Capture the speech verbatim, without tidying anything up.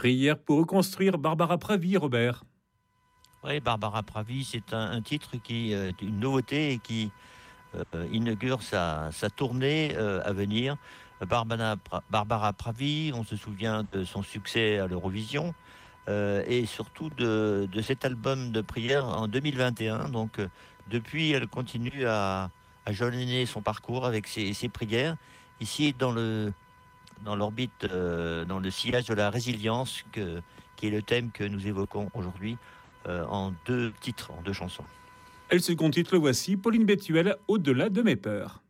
Prière pour reconstruire Barbara Pravi, Robert. Oui, Barbara Pravi, c'est un, un titre qui euh, est une nouveauté et qui euh, inaugure sa, sa tournée euh, à venir. Barbara, Pra- Barbara Pravi, on se souvient de son succès à l'Eurovision euh, et surtout de, de cet album de prière en deux mille vingt et un. Donc, euh, depuis, elle continue à, à jalonner son parcours avec ses, ses prières. Ici, dans le, dans l'orbite, euh, dans le sillage de la résilience, que, qui est le thème que nous évoquons aujourd'hui euh, en deux titres, en deux chansons. Et le second titre, le voici, Pauline Bétuel, Au-delà de mes peurs.